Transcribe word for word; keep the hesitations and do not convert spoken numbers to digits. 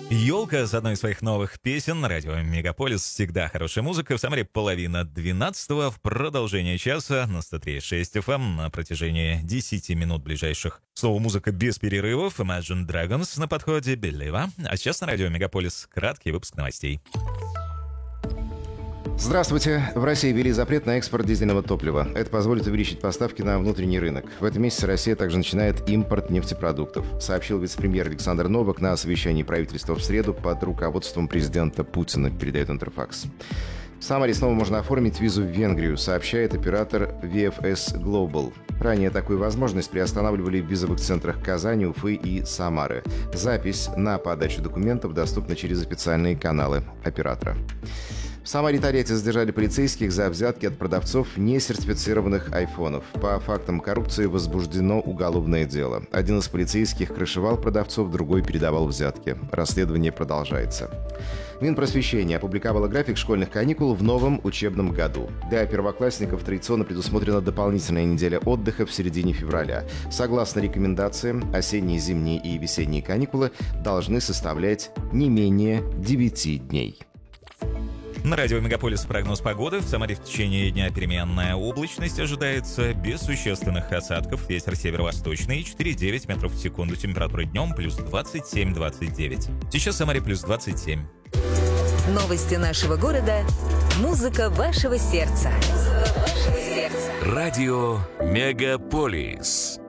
«Елка» с одной из своих новых песен на радио «Мегаполис». Всегда хорошая музыка. В Самаре половина двенадцатого. В продолжение часа на сто три и шесть эф эм на протяжении десяти минут ближайших. Слово «музыка» без перерывов. Imagine Dragons на подходе, Believe. А сейчас на радио «Мегаполис» краткий выпуск новостей. Здравствуйте. В России ввели запрет на экспорт дизельного топлива. Это позволит увеличить поставки на внутренний рынок. В этом месяце Россия также начинает импорт нефтепродуктов, сообщил вице-премьер Александр Новак на совещании правительства в среду под руководством президента Путина, передает Интерфакс. В Самаре снова можно оформить визу в Венгрию, сообщает оператор ви эф эс Global. Ранее такую возможность приостанавливали в визовых центрах Казани, Уфы и Самары. Запись на подачу документов доступна через официальные каналы оператора. В Самаре-Тольятти задержали полицейских за взятки от продавцов несертифицированных айфонов. По фактам коррупции возбуждено уголовное дело. Один из полицейских крышевал продавцов, другой передавал взятки. Расследование продолжается. Минпросвещение опубликовало график школьных каникул в новом учебном году. Для первоклассников традиционно предусмотрена дополнительная неделя отдыха в середине февраля. Согласно рекомендациям, осенние, зимние и весенние каникулы должны составлять не менее девяти дней. На радио «Мегаполис» прогноз погоды. В Самаре в течение дня переменная облачность ожидается без существенных осадков. Ветер северо-восточный, четыре и девять метров в секунду. Температура днем плюс двадцать семь - двадцать девять. Сейчас в Самаре плюс двадцать семь. Новости нашего города. Музыка вашего сердца. Музыка вашего сердца. Радио «Мегаполис».